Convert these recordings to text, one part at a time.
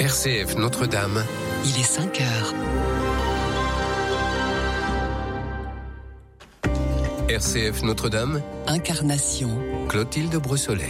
RCF Notre-Dame, il est 5 heures. RCF Notre-Dame, Incarnation, Clotilde Brossolet.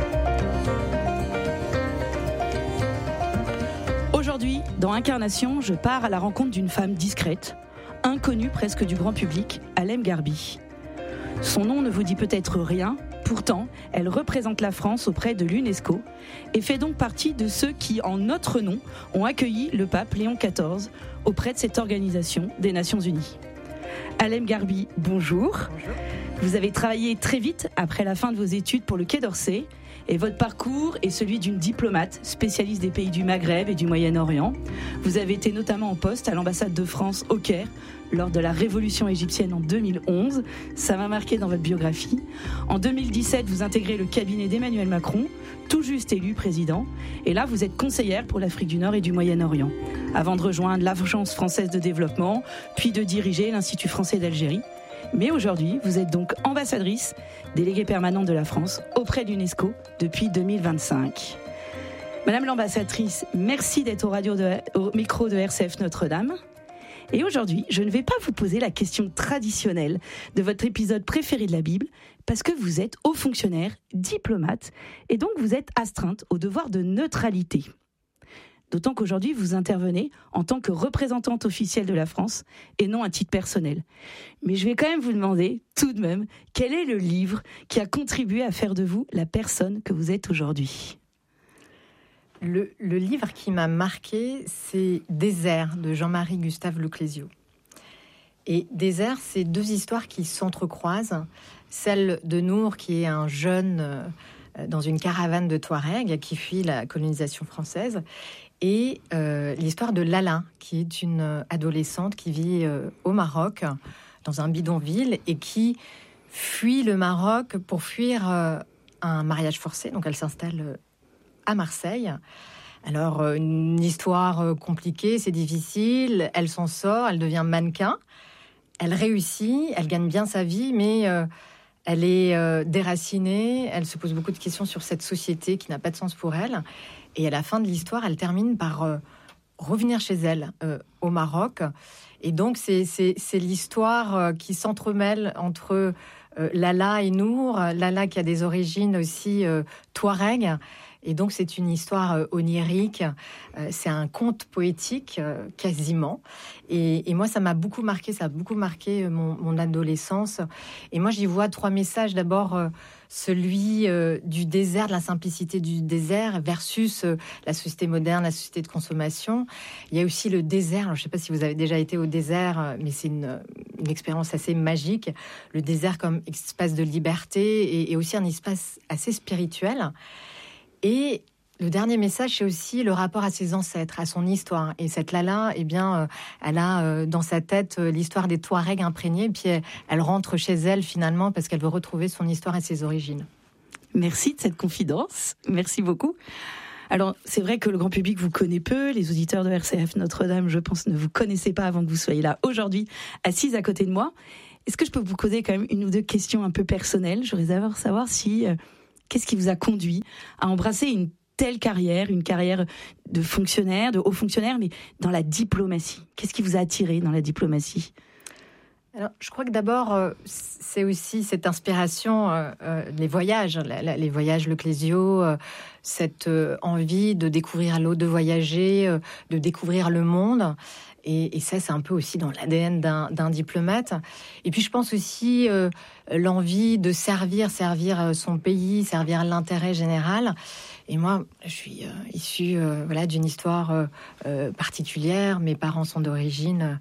Aujourd'hui, dans Incarnation, je pars à la rencontre d'une femme discrète, inconnue presque du grand public, Alem Garbi. Son nom ne vous dit peut-être rien, pourtant, elle représente la France auprès de l'UNESCO et fait donc partie de ceux qui, en notre nom, ont accueilli le pape Léon XIV auprès de cette organisation des Nations Unies. Alem Garbi, bonjour. Bonjour. Vous avez travaillé très vite après la fin de vos études pour le Quai d'Orsay et votre parcours est celui d'une diplomate spécialiste des pays du Maghreb et du Moyen-Orient. Vous avez été notamment en poste à l'ambassade de France au Caire lors de la révolution égyptienne en 2011. Ça m'a marqué dans votre biographie. En 2017, vous intégrez le cabinet d'Emmanuel Macron, tout juste élu président. Et là, vous êtes conseillère pour l'Afrique du Nord et du Moyen-Orient, avant de rejoindre l'Agence française de développement, puis de diriger l'Institut français d'Algérie. Mais aujourd'hui, vous êtes donc ambassadrice, déléguée permanente de la France auprès de l'UNESCO depuis 2025. Madame l'ambassadrice, merci d'être au micro de RCF Notre-Dame. Et aujourd'hui, je ne vais pas vous poser la question traditionnelle de votre épisode préféré de la Bible, parce que vous êtes haut fonctionnaire, diplomate, et donc vous êtes astreinte au devoir de neutralité. D'autant qu'aujourd'hui, vous intervenez en tant que représentante officielle de la France et non à titre personnel. Mais je vais quand même vous demander, tout de même, quel est le livre qui a contribué à faire de vous la personne que vous êtes aujourd'hui ? Le livre qui m'a marqué, c'est Désert de Jean-Marie Gustave Leclésio. Et Désert, c'est deux histoires qui s'entrecroisent. Celle de Nour, qui est un jeune dans une caravane de Touaregs qui fuit la colonisation française, et l'histoire de Lala, qui est une adolescente qui vit au Maroc, dans un bidonville, et qui fuit le Maroc pour fuir un mariage forcé. Donc elle s'installe à Marseille. Alors, une histoire compliquée, c'est difficile, elle s'en sort, elle devient mannequin, elle réussit, elle gagne bien sa vie, mais elle est déracinée, elle se pose beaucoup de questions sur cette société qui n'a pas de sens pour elle. Et à la fin de l'histoire, elle termine par revenir chez elle, au Maroc. Et donc, c'est l'histoire qui s'entremêle entre Lala et Nour. Lala qui a des origines aussi touareg. Et donc, c'est une histoire onirique. C'est un conte poétique, quasiment. Et moi, ça m'a beaucoup marqué. Ça a beaucoup marqué mon adolescence. Et moi, j'y vois trois messages. D'abord, celui du désert, de la simplicité du désert versus la société moderne, la société de consommation. Il y a aussi le désert. Alors, je ne sais pas si vous avez déjà été au désert, mais c'est une expérience assez magique. Le désert comme espace de liberté et aussi un espace assez spirituel. Et le dernier message, c'est aussi le rapport à ses ancêtres, à son histoire. Et cette Lala, eh bien, elle a dans sa tête l'histoire des Touaregs imprégnée, et puis elle rentre chez elle finalement parce qu'elle veut retrouver son histoire et ses origines. Merci de cette confidence, merci beaucoup. Alors, c'est vrai que le grand public vous connaît peu, les auditeurs de RCF Notre-Dame, je pense, ne vous connaissaient pas avant que vous soyez là aujourd'hui, assise à côté de moi. Est-ce que je peux vous poser quand même une ou deux questions un peu personnelles ? J'aurais d'abord savoir si... Qu'est-ce qui vous a conduit à embrasser une telle carrière, une carrière de fonctionnaire, de haut fonctionnaire, mais dans la diplomatie ? Qu'est-ce qui vous a attiré dans la diplomatie ? Alors, je crois que d'abord, c'est aussi cette inspiration, les voyages Leclésio, cette envie de découvrir l'eau, de voyager, de découvrir le monde. Et ça, c'est un peu aussi dans l'ADN d'un diplomate. Et puis, je pense aussi l'envie de servir son pays, servir l'intérêt général. Et moi, je suis issue d'une histoire particulière. Mes parents sont d'origine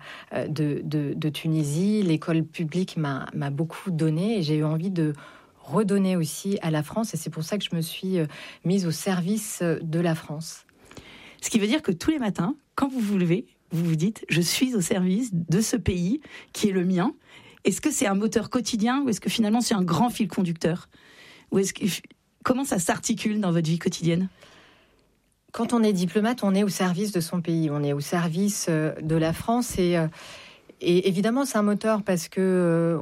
de Tunisie. L'école publique m'a beaucoup donné et j'ai eu envie de redonner aussi à la France. Et c'est pour ça que je me suis mise au service de la France. Ce qui veut dire que tous les matins, quand vous vous levez, vous vous dites « je suis au service de ce pays qui est le mien ». Est-ce que c'est un moteur quotidien ou est-ce que finalement c'est un grand fil conducteur ? Ou comment ça s'articule dans votre vie quotidienne ? Quand on est diplomate, on est au service de son pays, on est au service de la France. Et évidemment, c'est un moteur parce que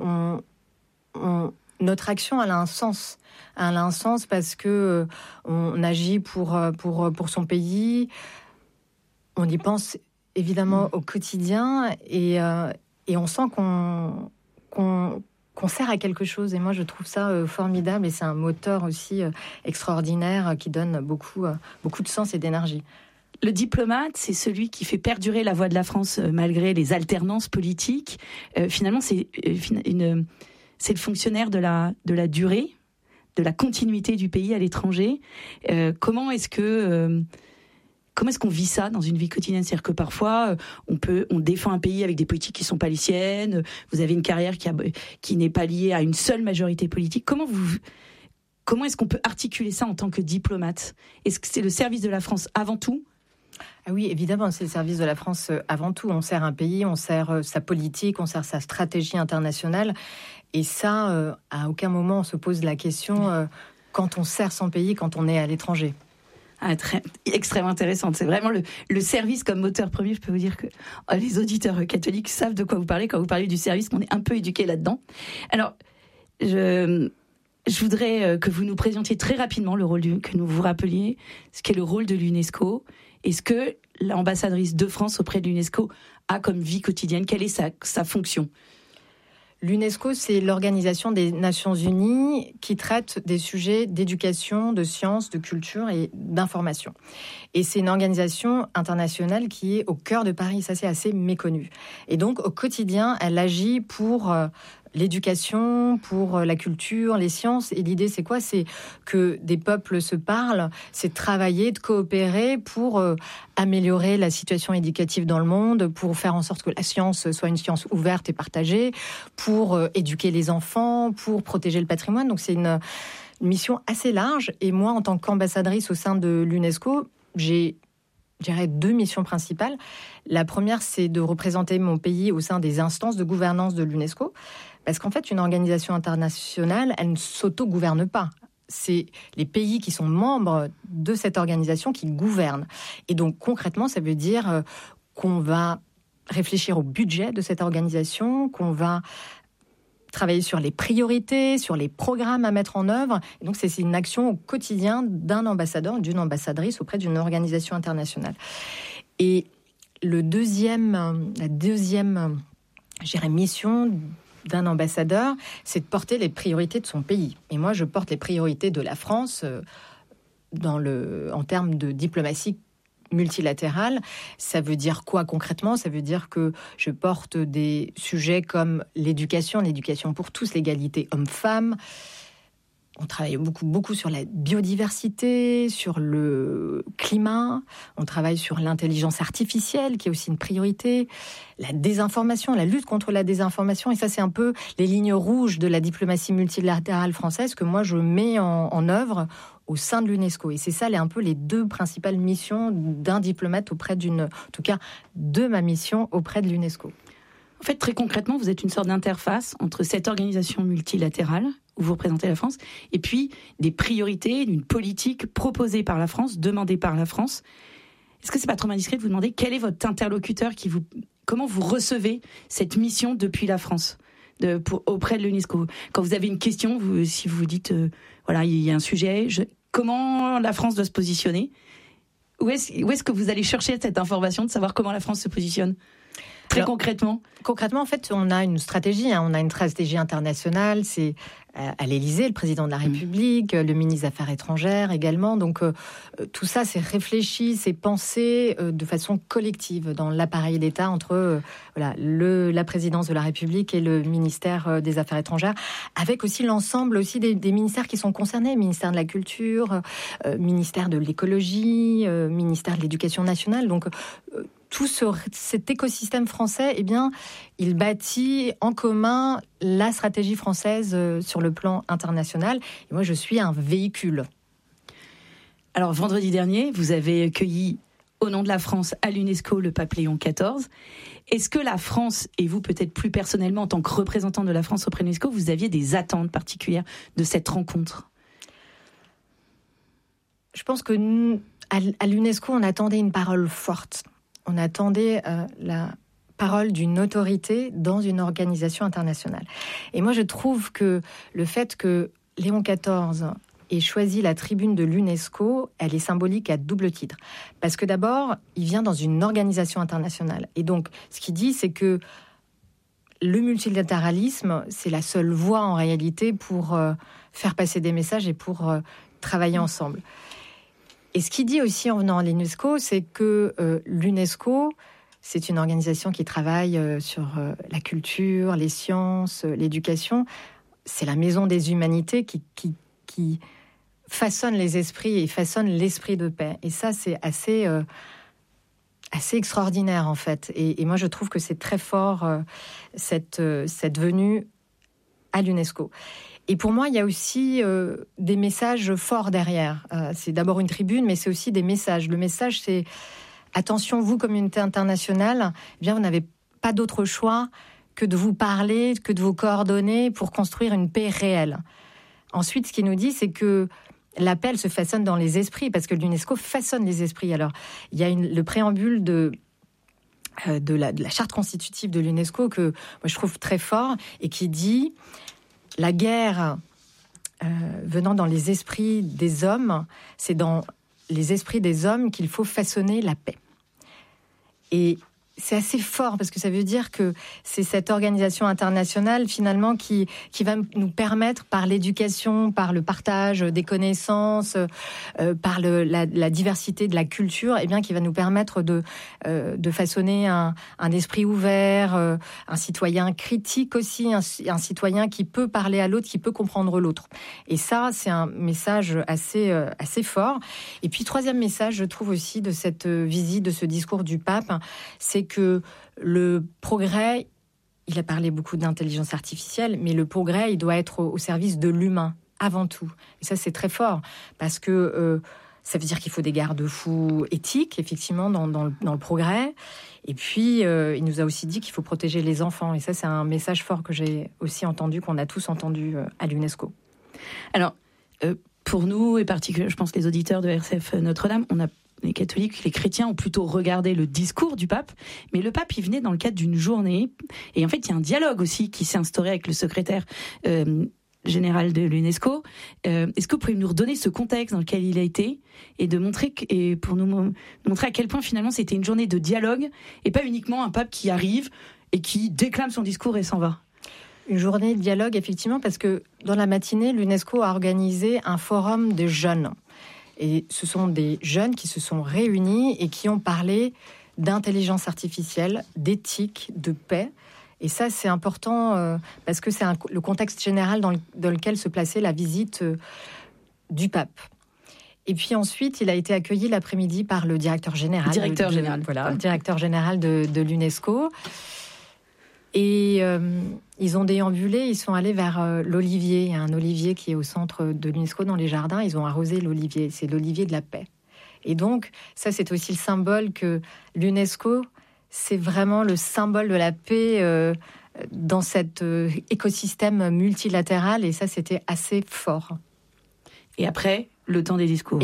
notre action, elle a un sens. Elle a un sens parce que on agit pour son pays. On y pense évidemment au quotidien et on sent qu'on sert à quelque chose. Et moi, je trouve ça formidable et c'est un moteur aussi extraordinaire qui donne beaucoup de sens et d'énergie. Le diplomate, c'est celui qui fait perdurer la voix de la France malgré les alternances politiques. Finalement, c'est le fonctionnaire de la durée, de la continuité du pays à l'étranger. Comment est-ce qu'on vit ça dans une vie quotidienne ? C'est-à-dire que parfois, on défend un pays avec des politiques qui ne sont pas les siennes. Vous avez une carrière qui n'est pas liée à une seule majorité politique. Comment est-ce qu'on peut articuler ça en tant que diplomate ? Est-ce que c'est le service de la France avant tout ? Ah oui, évidemment, c'est le service de la France avant tout. On sert un pays, on sert sa politique, on sert sa stratégie internationale. Et ça, à aucun moment on se pose la question quand on sert son pays, quand on est à l'étranger. Extrêmement intéressante. C'est vraiment le service comme moteur premier. Je peux vous dire que les auditeurs catholiques savent de quoi vous parlez quand vous parlez du service, qu'on est un peu éduqués là-dedans. Alors, je voudrais que vous nous présentiez très rapidement le rôle que nous vous rappeliez, ce qu'est le rôle de l'UNESCO. Est-ce que l'ambassadrice de France auprès de l'UNESCO a comme vie quotidienne, quelle est sa fonction ? L'UNESCO, c'est l'Organisation des Nations Unies qui traite des sujets d'éducation, de sciences, de culture et d'information. Et c'est une organisation internationale qui est au cœur de Paris. Ça, c'est assez méconnu. Et donc, au quotidien, elle agit pour l'éducation, pour la culture, les sciences. Et l'idée, c'est quoi ? C'est que des peuples se parlent, c'est de travailler, de coopérer pour améliorer la situation éducative dans le monde, pour faire en sorte que la science soit une science ouverte et partagée, pour éduquer les enfants, pour protéger le patrimoine. Donc c'est une mission assez large. Et moi, en tant qu'ambassadrice au sein de l'UNESCO, j'ai, je dirais, 2 missions principales. La première, c'est de représenter mon pays au sein des instances de gouvernance de l'UNESCO. Parce qu'en fait, une organisation internationale, elle ne s'auto-gouverne pas. C'est les pays qui sont membres de cette organisation qui gouvernent. Et donc, concrètement, ça veut dire qu'on va réfléchir au budget de cette organisation, qu'on va travailler sur les priorités, sur les programmes à mettre en œuvre. Et donc, c'est une action au quotidien d'un ambassadeur, d'une ambassadrice auprès d'une organisation internationale. Et la deuxième, je dirais, mission d'un ambassadeur, c'est de porter les priorités de son pays. Et moi, je porte les priorités de la France en termes de diplomatie multilatérale. Ça veut dire quoi concrètement ? Ça veut dire que je porte des sujets comme l'éducation pour tous, l'égalité homme-femme. On travaille beaucoup sur la biodiversité, sur le climat. On travaille sur l'intelligence artificielle, qui est aussi une priorité. La désinformation, la lutte contre la désinformation. Et ça, c'est un peu les lignes rouges de la diplomatie multilatérale française que moi, je mets en œuvre au sein de l'UNESCO. Et c'est ça, un peu les 2 principales missions d'un diplomate de ma mission auprès de l'UNESCO. En fait, très concrètement, vous êtes une sorte d'interface entre cette organisation multilatérale où vous représentez la France, et puis des priorités d'une politique proposée par la France, demandée par la France. Est-ce que c'est pas trop indiscret de vous demander quel est votre interlocuteur comment vous recevez cette mission depuis la France auprès de l'UNESCO ? Quand vous avez une question, si vous vous dites, voilà, il y a un sujet, comment la France doit se positionner ? Où est-ce que vous allez chercher cette information de savoir comment la France se positionne ? Concrètement, en fait, on a une stratégie. On a une stratégie internationale. C'est à l'Élysée, le président de la République, le ministre des Affaires étrangères également. Donc, tout ça, c'est réfléchi, c'est pensé de façon collective dans l'appareil d'État entre la présidence de la République et le ministère des Affaires étrangères, avec aussi l'ensemble aussi des ministères qui sont concernés, ministère de la Culture, ministère de l'Écologie, ministère de l'Éducation nationale. Donc, tout cet écosystème français, eh bien, il bâtit en commun la stratégie française sur le plan international. Et moi, je suis un véhicule. Alors, vendredi dernier, vous avez accueilli, au nom de la France, à l'UNESCO, le pape Léon XIV. Est-ce que la France, et vous peut-être plus personnellement, en tant que représentant de la France auprès de l'UNESCO, vous aviez des attentes particulières de cette rencontre ? Je pense que à l'UNESCO, on attendait une parole forte. On attendait la parole d'une autorité dans une organisation internationale. Et moi, je trouve que le fait que Léon XIV ait choisi la tribune de l'UNESCO, elle est symbolique à double titre. Parce que d'abord, il vient dans une organisation internationale. Et donc, ce qu'il dit, c'est que le multilatéralisme, c'est la seule voie en réalité pour faire passer des messages et pour travailler ensemble. Et ce qu'il dit aussi en venant à l'UNESCO, c'est que l'UNESCO, c'est une organisation qui travaille sur la culture, les sciences, l'éducation. C'est la maison des humanités qui façonne les esprits et façonne l'esprit de paix. Et ça, c'est assez extraordinaire, en fait. Et moi, je trouve que c'est très fort, cette venue à l'UNESCO. Et pour moi, il y a aussi des messages forts derrière. C'est d'abord une tribune, mais c'est aussi des messages. Le message, c'est attention, vous, communauté internationale, eh bien, vous n'avez pas d'autre choix que de vous parler, que de vous coordonner pour construire une paix réelle. Ensuite, ce qu'il nous dit, c'est que la paix, elle se façonne dans les esprits, parce que l'UNESCO façonne les esprits. Alors, il y a le préambule de la charte constitutive de l'UNESCO que moi, je trouve très fort et qui dit « La guerre venant dans les esprits des hommes, c'est dans les esprits des hommes qu'il faut façonner la paix. » Et c'est assez fort parce que ça veut dire que c'est cette organisation internationale finalement qui va nous permettre par l'éducation, par le partage des connaissances, par la diversité de la culture, eh bien qui va nous permettre de façonner un esprit ouvert, un citoyen critique aussi, un citoyen qui peut parler à l'autre, qui peut comprendre l'autre. Et ça, c'est un message assez fort. Et puis troisième message, je trouve aussi de cette visite, de ce discours du pape, c'est que le progrès, il a parlé beaucoup d'intelligence artificielle, mais le progrès, il doit être au service de l'humain, avant tout. Et ça, c'est très fort, parce que ça veut dire qu'il faut des garde-fous éthiques, effectivement, dans le progrès. Et puis, il nous a aussi dit qu'il faut protéger les enfants. Et ça, c'est un message fort que j'ai aussi entendu, qu'on a tous entendu à l'UNESCO. Alors, pour nous, et particulièrement, je pense, les auditeurs de RCF Notre-Dame, les catholiques, les chrétiens ont plutôt regardé le discours du pape, mais le pape, il venait dans le cadre d'une journée, et en fait, il y a un dialogue aussi qui s'est instauré avec le secrétaire général de l'UNESCO. Est-ce que vous pouvez nous redonner ce contexte dans lequel il a été, et de montrer pour nous montrer à quel point finalement c'était une journée de dialogue, et pas uniquement un pape qui arrive et qui déclame son discours et s'en va? Une journée de dialogue, effectivement, parce que dans la matinée, l'UNESCO a organisé un forum de jeunes. Et ce sont des jeunes qui se sont réunis et qui ont parlé d'intelligence artificielle, d'éthique, de paix. Et ça, c'est important parce que c'est le contexte général dans lequel se plaçait la visite du pape. Et puis ensuite, il a été accueilli l'après-midi par le directeur général. Directeur général de l'UNESCO. Et ils ont déambulé, ils sont allés vers l'olivier. Il y a un olivier qui est au centre de l'UNESCO dans les jardins. Ils ont arrosé l'olivier. C'est l'olivier de la paix. Et donc, ça, c'est aussi le symbole que l'UNESCO, c'est vraiment le symbole de la paix dans cet écosystème multilatéral. Et ça, c'était assez fort. Et après, le temps des discours.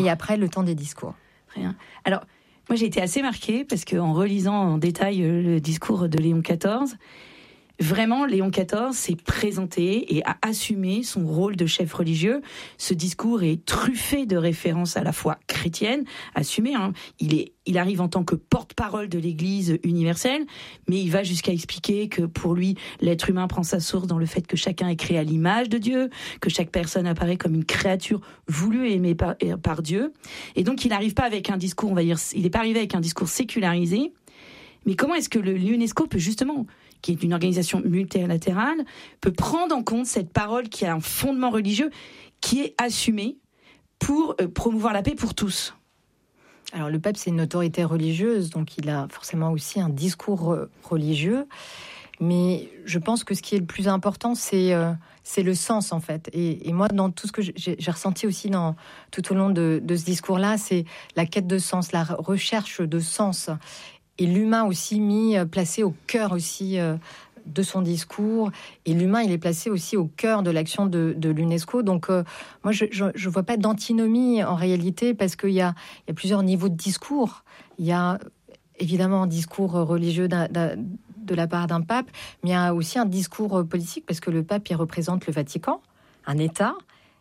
Très bien. Alors, moi, j'ai été assez marquée parce qu'en relisant en détail le discours de Léon XIV, vraiment, Léon XIV s'est présenté et a assumé son rôle de chef religieux. Ce discours est truffé de références à la foi chrétienne, assumé. Il arrive en tant que porte-parole de l'Église universelle, mais il va jusqu'à expliquer que pour lui, l'être humain prend sa source dans le fait que chacun est créé à l'image de Dieu, que chaque personne apparaît comme une créature voulue et aimée par Dieu. Et donc, il n'arrive pas avec un discours, on va dire, il n'est pas arrivé avec un discours sécularisé. Mais comment est-ce que l'UNESCO peut justement, qui est une organisation multilatérale, peut prendre en compte cette parole qui a un fondement religieux, qui est assumée pour promouvoir la paix pour tous? Alors le pape, c'est une autorité religieuse, donc il a forcément aussi un discours religieux. Mais je pense que ce qui est le plus important, c'est le sens, en fait. Et moi, dans tout ce que j'ai ressenti aussi tout au long de ce discours-là, c'est la quête de sens, la recherche de sens. Et l'humain aussi placé au cœur aussi de son discours. Et l'humain, il est placé aussi au cœur de l'action de l'UNESCO. Donc, moi, je vois pas d'antinomie en réalité, parce qu'il y a plusieurs niveaux de discours. Il y a évidemment un discours religieux de la part d'un pape, mais il y a aussi un discours politique, parce que le pape, il représente le Vatican, un État.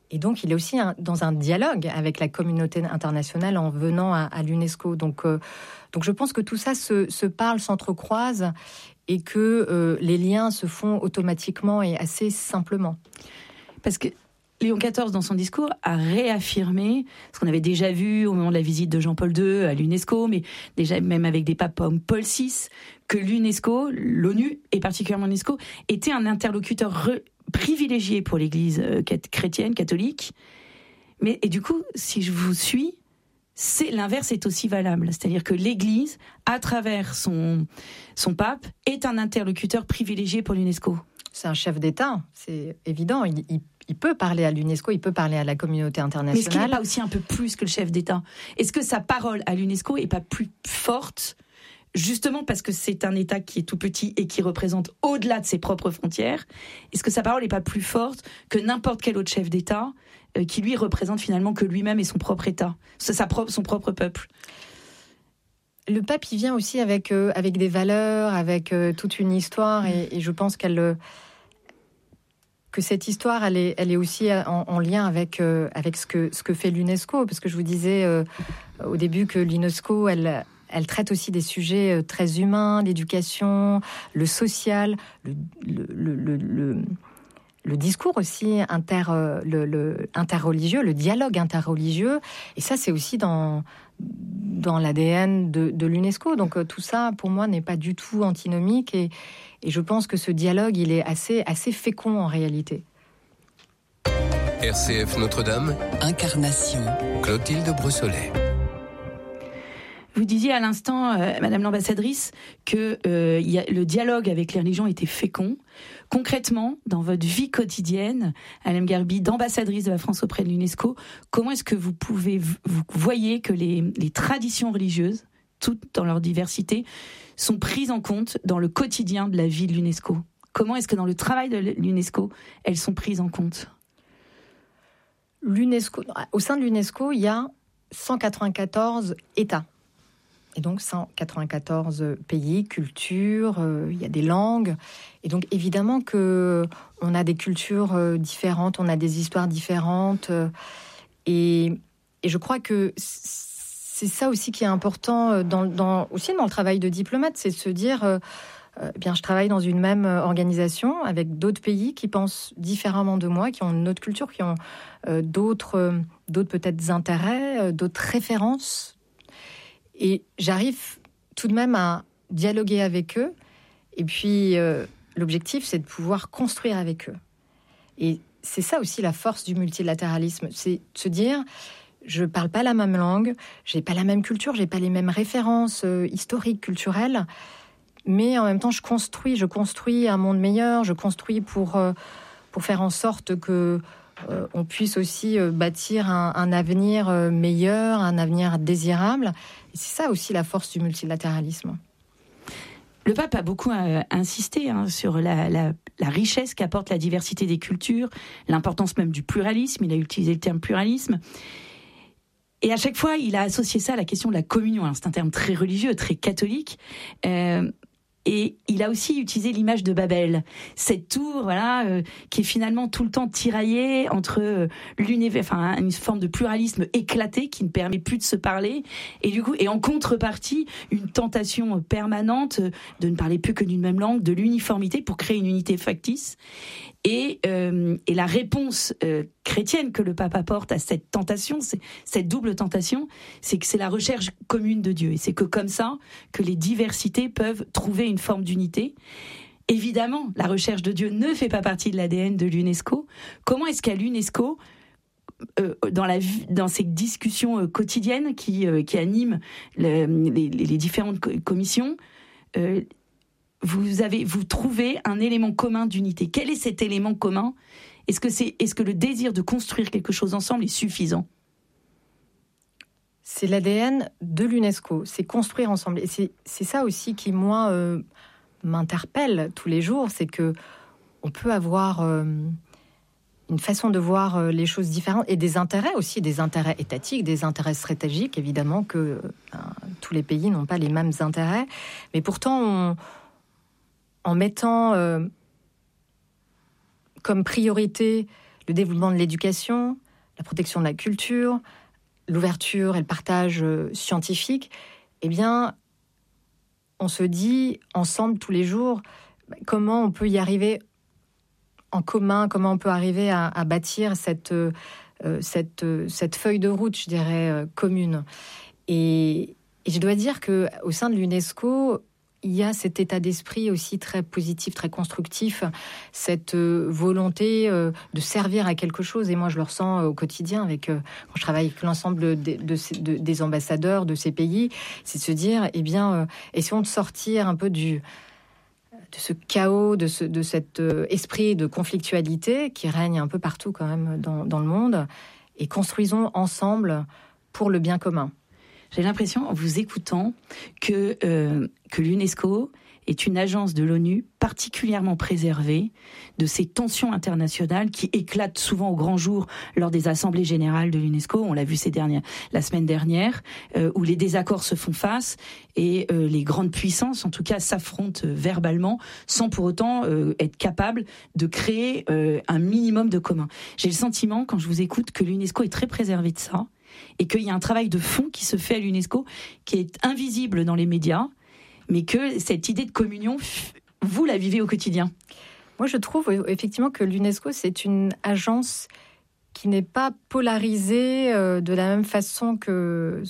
Et donc, il est aussi dans un dialogue avec la communauté internationale en venant à l'UNESCO. Donc, je pense que tout ça se parle, s'entrecroise et que les liens se font automatiquement et assez simplement. Parce que Léon XIV, dans son discours, a réaffirmé ce qu'on avait déjà vu au moment de la visite de Jean-Paul II à l'UNESCO, mais déjà même avec des papes comme Paul VI, que l'UNESCO, l'ONU et particulièrement l'UNESCO, était un interlocuteur privilégié pour l'Église chrétienne, catholique. Et du coup, si je vous suis, l'inverse est aussi valable. C'est-à-dire que l'Église, à travers son pape, est un interlocuteur privilégié pour l'UNESCO. C'est un chef d'État, c'est évident. Il peut parler à l'UNESCO, il peut parler à la communauté internationale. Mais est-ce qu'il n'est pas aussi un peu plus que le chef d'État ? Est-ce que sa parole à l'UNESCO n'est pas plus forte ? Justement parce que c'est un État qui est tout petit et qui représente au-delà de ses propres frontières, est-ce que sa parole n'est pas plus forte que n'importe quel autre chef d'État qui lui représente finalement que lui-même et son propre État, son propre peuple ? Le pape, il vient aussi avec des valeurs, avec toute une histoire, et je pense que cette histoire, elle est aussi en lien avec ce que fait l'UNESCO, parce que je vous disais au début que l'UNESCO, elle traite aussi des sujets très humains, l'éducation, le social, le discours aussi interreligieux, le dialogue interreligieux. Et ça, c'est aussi dans l'ADN de l'UNESCO. Donc tout ça, pour moi, n'est pas du tout antinomique. Et je pense que ce dialogue, il est assez fécond en réalité. RCF Notre-Dame. Incarnation. Clotilde Brossolet. Vous disiez à l'instant, Madame l'ambassadrice, que le dialogue avec les religions était fécond. Concrètement, dans votre vie quotidienne, Alain Garbi, d'ambassadrice de la France auprès de l'UNESCO, comment est-ce que vous voyez que les traditions religieuses, toutes dans leur diversité, sont prises en compte dans le quotidien de la vie de l'UNESCO ? Comment est-ce que dans le travail de l'UNESCO, elles sont prises en compte ? Au sein de l'UNESCO, il y a 194 États. Et donc 194 pays, cultures, il y a des langues. Et donc évidemment qu'on a des cultures différentes, on a des histoires différentes. Et je crois que c'est ça aussi qui est important aussi dans le travail de diplomate, c'est de se dire, je travaille dans une même organisation avec d'autres pays qui pensent différemment de moi, qui ont une autre culture, qui ont d'autres peut-être intérêts, d'autres références. Et j'arrive tout de même à dialoguer avec eux. Et puis, l'objectif, c'est de pouvoir construire avec eux. Et c'est ça aussi la force du multilatéralisme. C'est de se dire, je ne parle pas la même langue, je n'ai pas la même culture, je n'ai pas les mêmes références historiques, culturelles. Mais en même temps, je construis un monde meilleur. Je construis pour faire en sorte que on puisse aussi bâtir un avenir meilleur, un avenir désirable. Et c'est ça aussi la force du multilatéralisme. Le pape a beaucoup insisté sur la richesse qu'apporte la diversité des cultures, l'importance même du pluralisme. Il a utilisé le terme pluralisme. Et à chaque fois, il a associé ça à la question de la communion. Alors, c'est un terme très religieux, très catholique. Et il a aussi utilisé l'image de Babel, cette tour, qui est finalement tout le temps tiraillée entre l'univers, une forme de pluralisme éclaté qui ne permet plus de se parler, et du coup, et en contrepartie, une tentation permanente de ne parler plus que d'une même langue, de l'uniformité pour créer une unité factice. Et la réponse chrétienne que le pape apporte à cette tentation, cette double tentation, c'est que c'est la recherche commune de Dieu. Et c'est que comme ça que les diversités peuvent trouver une forme d'unité. Évidemment, la recherche de Dieu ne fait pas partie de l'ADN de l'UNESCO. Comment est-ce qu'à l'UNESCO, dans ces discussions quotidiennes qui animent les différentes commissions, vous trouvez un élément commun d'unité? Quel est cet élément commun? Est-ce que le désir de construire quelque chose ensemble est suffisant? C'est l'ADN de l'UNESCO, c'est construire ensemble. Et c'est ça aussi qui, moi, m'interpelle tous les jours, c'est que on peut avoir une façon de voir les choses différentes et des intérêts aussi, des intérêts étatiques, des intérêts stratégiques. Évidemment que tous les pays n'ont pas les mêmes intérêts, mais pourtant, en mettant comme priorité le développement de l'éducation, la protection de la culture, l'ouverture et le partage scientifique, eh bien, on se dit ensemble tous les jours comment on peut y arriver en commun, comment on peut arriver à bâtir cette feuille de route, je dirais, commune. Et je dois dire qu'au sein de l'UNESCO, il y a cet état d'esprit aussi très positif, très constructif, cette volonté de servir à quelque chose. Et moi, je le ressens au quotidien quand je travaille avec l'ensemble des ambassadeurs de ces pays. C'est de se dire, essayons de sortir un peu de ce chaos, de cet esprit de conflictualité qui règne un peu partout quand même dans le monde, et construisons ensemble pour le bien commun. J'ai l'impression, en vous écoutant, que l'UNESCO est une agence de l'ONU particulièrement préservée de ces tensions internationales qui éclatent souvent au grand jour lors des assemblées générales de l'UNESCO. On l'a vu la semaine dernière, où les désaccords se font face et les grandes puissances, en tout cas, s'affrontent verbalement sans pour autant être capables de créer un minimum de commun. J'ai le sentiment, quand je vous écoute, que l'UNESCO est très préservée de ça et qu'il y a un travail de fond qui se fait à l'UNESCO qui est invisible dans les médias, mais que cette idée de communion, vous la vivez au quotidien. Moi, je trouve effectivement que l'UNESCO, c'est une agence qui n'est pas polarisée de la même façon que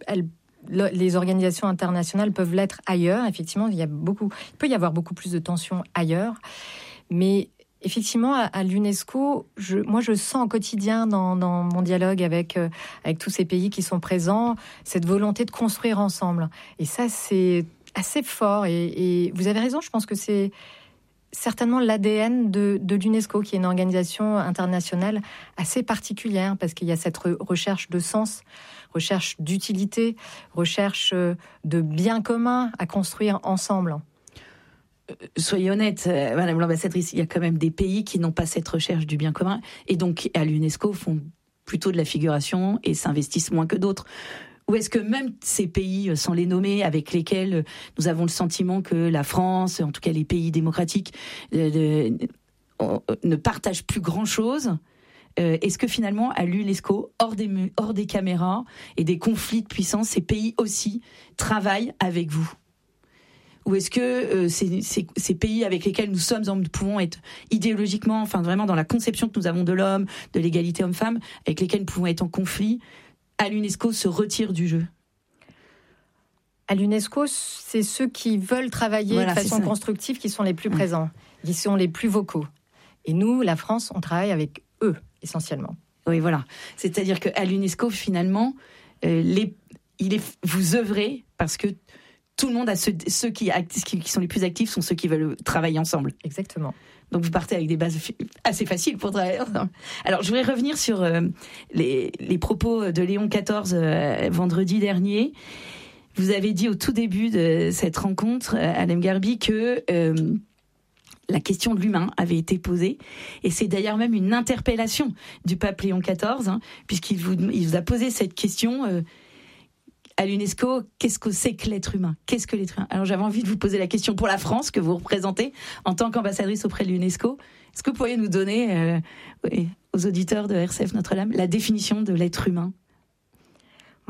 les organisations internationales peuvent l'être ailleurs. Effectivement, il peut y avoir beaucoup plus de tensions ailleurs. Mais effectivement, à l'UNESCO, je sens au quotidien dans mon dialogue avec tous ces pays qui sont présents, cette volonté de construire ensemble. Et ça, c'est assez fort. Et vous avez raison, je pense que c'est certainement l'ADN de l'UNESCO, qui est une organisation internationale assez particulière, parce qu'il y a cette recherche de sens, recherche d'utilité, recherche de bien commun à construire ensemble. Soyez honnête, Madame l'ambassadrice, il y a quand même des pays qui n'ont pas cette recherche du bien commun et donc à l'UNESCO font plutôt de la figuration et s'investissent moins que d'autres. Ou est-ce que même ces pays, sans les nommer, avec lesquels nous avons le sentiment que la France, en tout cas les pays démocratiques, ne partagent plus grand-chose, est-ce que finalement à l'UNESCO, hors des caméras et des conflits de puissance, ces pays aussi travaillent avec vous ? Ou est-ce que ces pays avec lesquels nous pouvons être idéologiquement, enfin vraiment dans la conception que nous avons de l'homme, de l'égalité homme-femme, avec lesquels nous pouvons être en conflit, à l'UNESCO se retirent du jeu? À l'UNESCO, c'est ceux qui veulent travailler de façon constructive qui sont les plus présents, qui sont les plus vocaux. Et nous, la France, on travaille avec eux, essentiellement. Oui, voilà. C'est-à-dire qu'à l'UNESCO, finalement, vous œuvrez parce que tout le monde a ceux qui sont les plus actifs sont ceux qui veulent travailler ensemble. Exactement. Donc vous partez avec des bases assez faciles pour travailler ensemble. Alors je voudrais revenir sur les propos de Léon XIV vendredi dernier. Vous avez dit au tout début de cette rencontre, Alem Garbi, que la question de l'humain avait été posée. Et c'est d'ailleurs même une interpellation du pape Léon XIV, puisqu'il vous a posé cette question à l'UNESCO, qu'est-ce que c'est que l'être humain ? Qu'est-ce que l'être humain ? Alors j'avais envie de vous poser la question pour la France, que vous représentez en tant qu'ambassadrice auprès de l'UNESCO. Est-ce que vous pourriez nous donner, aux auditeurs de RCF Notre-Dame, la définition de l'être humain ?